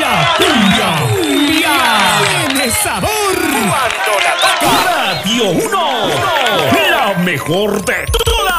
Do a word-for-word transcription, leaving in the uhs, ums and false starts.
La cumbia, cumbia, tiene sabor. Cuando la toca Radio uno, la mejor de todas.